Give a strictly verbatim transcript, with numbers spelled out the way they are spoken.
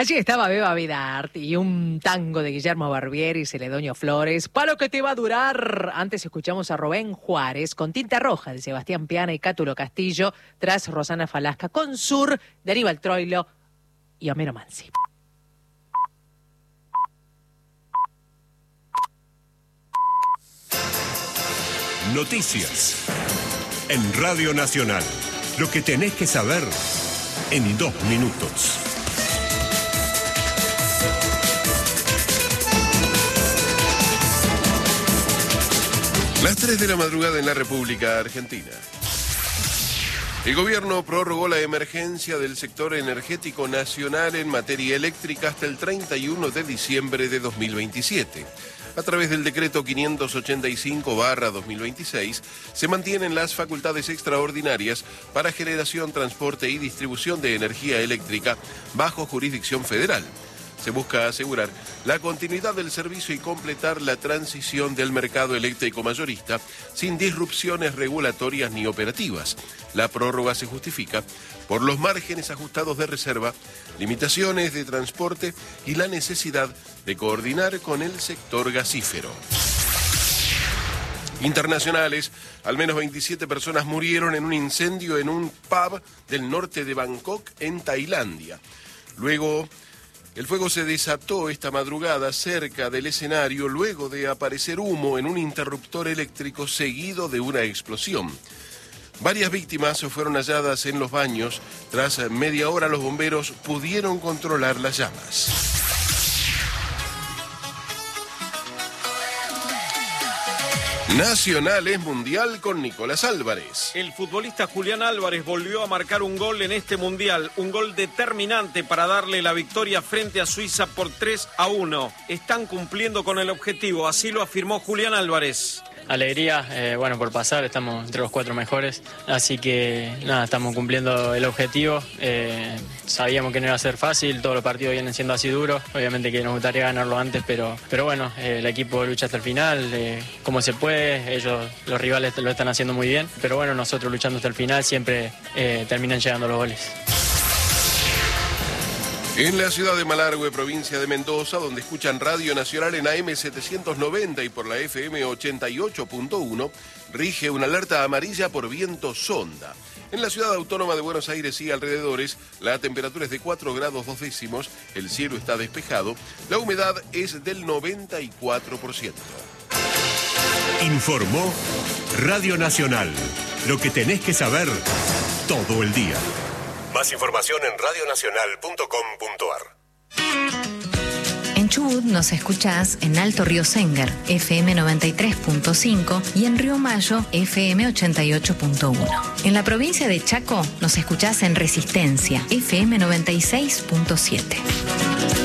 Allí estaba Beba Vidart y un tango de Guillermo Barbieri y Celedonio Flores. Palo que te va a durar. Antes escuchamos a Rubén Juárez con Tinta Roja de Sebastián Piana y Cátulo Castillo, tras Rosana Falasca con Sur de Aníbal Troilo y Homero Mansi. Noticias en Radio Nacional. Lo que tenés que saber en dos minutos. Las tres de la madrugada en la República Argentina. El gobierno prorrogó la emergencia del sector energético nacional en materia eléctrica hasta el treinta y uno de diciembre de dos mil veintisiete. A través del decreto quinientos ochenta y cinco barra dos mil veintiséis, se mantienen las facultades extraordinarias para generación, transporte y distribución de energía eléctrica bajo jurisdicción federal. Se busca asegurar la continuidad del servicio y completar la transición del mercado eléctrico mayorista sin disrupciones regulatorias ni operativas. La prórroga se justifica por los márgenes ajustados de reserva, limitaciones de transporte y la necesidad de coordinar con el sector gasífero. Internacionales, al menos veintisiete personas murieron en un incendio en un pub del norte de Bangkok, en Tailandia. Luego, el fuego se desató esta madrugada cerca del escenario luego de aparecer humo en un interruptor eléctrico seguido de una explosión. Varias víctimas fueron halladas en los baños. Tras media hora los bomberos pudieron controlar las llamas. Nacional es mundial con Nicolás Álvarez. El futbolista Julián Álvarez volvió a marcar un gol en este mundial, un gol determinante para darle la victoria frente a Suiza por tres a uno. Están cumpliendo con el objetivo, así lo afirmó Julián Álvarez. Alegría, eh, bueno, por pasar, estamos entre los cuatro mejores, así que nada, estamos cumpliendo el objetivo. Eh, sabíamos que no iba a ser fácil, todos los partidos vienen siendo así duros, obviamente que nos gustaría ganarlo antes, pero, pero bueno, eh, el equipo lucha hasta el final, eh, como se puede, ellos, los rivales lo están haciendo muy bien, pero bueno, nosotros luchando hasta el final siempre eh, terminan llegando los goles. En la ciudad de Malargüe, provincia de Mendoza, donde escuchan Radio Nacional en A M setecientos noventa y por la F M ochenta y ocho punto uno, rige una alerta amarilla por viento sonda. En la ciudad autónoma de Buenos Aires y alrededores, la temperatura es de cuatro grados dos décimos, el cielo está despejado, la humedad es del noventa y cuatro por ciento. Informó Radio Nacional. Lo que tenés que saber todo el día. Más información en radio nacional punto com punto a r. En Chubut nos escuchás en Alto Río Sengar, F M noventa y tres punto cinco y en Río Mayo, F M ochenta y ocho punto uno. En la provincia de Chaco nos escuchás en Resistencia, F M noventa y seis punto siete.